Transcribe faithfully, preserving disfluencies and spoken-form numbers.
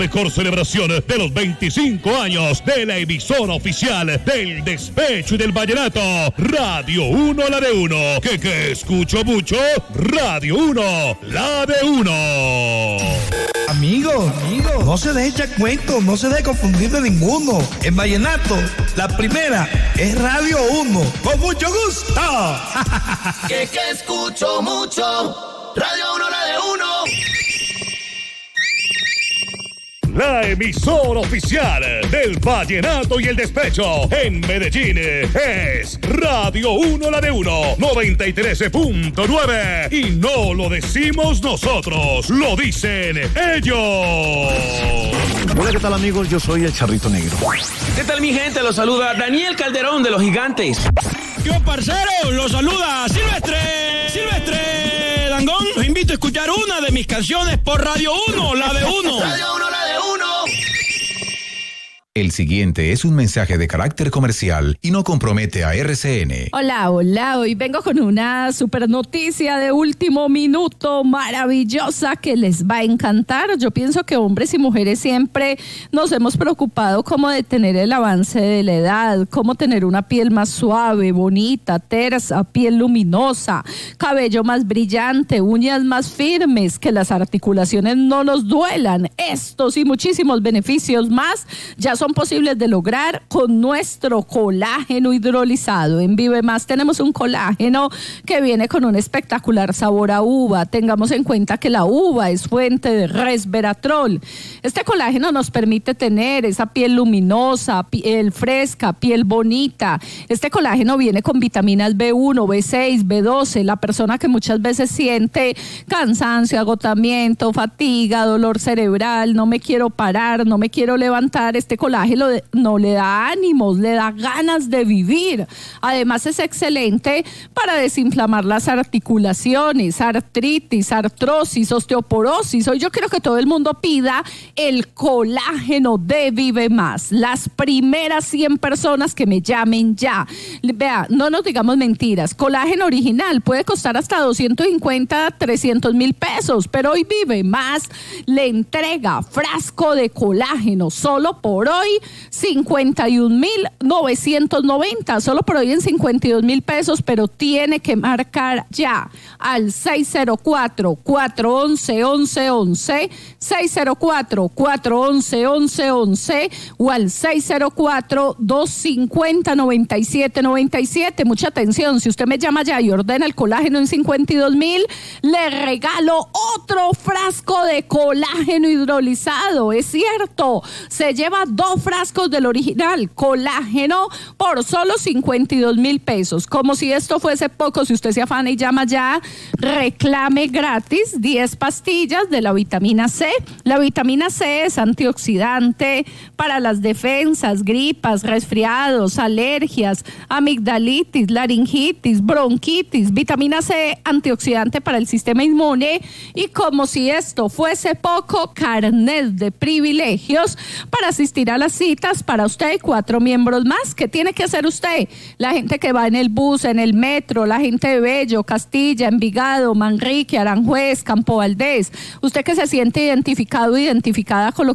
mejor celebración de los veinticinco años de la emisora oficial del despecho y del vallenato. Radio uno, la de uno. Que que escucho mucho. Radio uno, la de uno. Amigo, amigo, no se deje echar cuento, no se deje confundir de ninguno. En vallenato, la primera es Radio uno. Con mucho gusto. Que que escucho mucho. Radio uno, la de uno. La emisora oficial del vallenato y el despecho en Medellín es Radio uno, la de uno, noventa y tres punto nueve. Y no lo decimos nosotros, lo dicen ellos. Hola, ¿qué tal, amigos? Yo soy el Charrito Negro. ¿Qué tal, mi gente? Los saluda Daniel Calderón de Los Gigantes. Yo, parcero, los saluda Silvestre. Silvestre Dangond. Los invito a escuchar una de mis canciones por Radio uno, la de uno. Radio uno, la de uno. El siguiente es un mensaje de carácter comercial y no compromete a R C N. Hola, hola, hoy vengo con una super noticia de último minuto maravillosa que les va a encantar. Yo pienso que hombres y mujeres siempre nos hemos preocupado como de tener el avance de la edad, cómo tener una piel más suave, bonita, tersa, piel luminosa, cabello más brillante, uñas más firmes, que las articulaciones no nos duelan. Estos y muchísimos beneficios más ya son posibles de lograr con nuestro colágeno hidrolizado. En Vive Más tenemos un colágeno que viene con un espectacular sabor a uva. Tengamos en cuenta que la uva es fuente de resveratrol. Este colágeno nos permite tener esa piel luminosa, piel fresca, piel bonita. Este colágeno viene con vitaminas B uno, B seis, B doce. La persona que muchas veces siente cansancio, agotamiento, fatiga, dolor cerebral, no me quiero parar, no me quiero levantar, este colágeno no le da ánimos, le da ganas de vivir. Además es excelente para desinflamar las articulaciones, artritis, artrosis, osteoporosis. Hoy yo quiero que todo el mundo pida el colágeno de Vive Más. Las primeras cien personas que me llamen ya. Vea, no nos digamos mentiras. Colágeno original puede costar hasta doscientos cincuenta, trescientos mil pesos, pero hoy Vive Más le entrega frasco de colágeno solo por hoy cincuenta y un mil novecientos noventa, solo por hoy en cincuenta y dos mil pesos, pero tiene que marcar ya al seis cero cuatro, cuatro once, once once, seis cero cuatro, cuatro once, once once o al seis cero cuatro, dos cinco cero, noventa y siete noventa y siete. Mucha atención, si usted me llama ya y ordena el colágeno en cincuenta y dos mil, le regalo otro frasco de colágeno hidrolizado. Es cierto, se lleva dos frascos del original colágeno por solo cincuenta y dos mil pesos. Como si esto fuese poco, si usted se afana y llama ya, reclame gratis diez pastillas de la vitamina C. La vitamina C es antioxidante para las defensas, gripas, resfriados, alergias, amigdalitis, laringitis, bronquitis. Vitamina C, antioxidante para el sistema inmune. Y como si esto fuese poco, carnet de privilegios para asistir a las citas para usted y cuatro miembros más. ¿Qué tiene que hacer usted? La gente que va en el bus, en el metro, la gente de Bello, Castilla, Envigado, Manrique, Aranjuez, Campo Valdés. Usted que se siente identificado, identificada con lo